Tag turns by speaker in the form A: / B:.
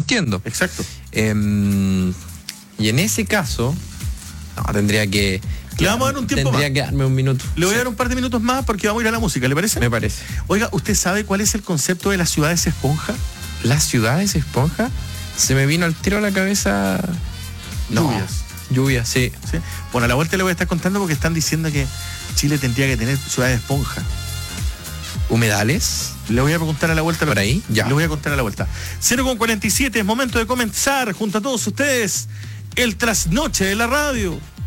A: entiendo.
B: Exacto.
A: Y en ese caso, tendría que...
B: Le vamos a dar un tiempo
A: Tendría
B: más.
A: que darme un minuto.
B: Le voy a dar un par de minutos más porque vamos a ir a la música, ¿le parece?
A: Me parece.
B: Oiga, ¿usted sabe cuál es el concepto de las ciudades esponja?
A: ¿Las ciudades esponja? Se me vino al tiro a la cabeza... Lluvias, sí.
B: ¿Sí? Bueno, a la vuelta le voy a estar contando porque están diciendo que Chile tendría que tener ciudades esponja.
A: ¿Humedales?
B: Le voy a preguntar a la vuelta.
A: ¿Por ahí? Ya.
B: Le voy a contar a la vuelta. 0:47, es momento de comenzar junto a todos ustedes el trasnoche de la radio.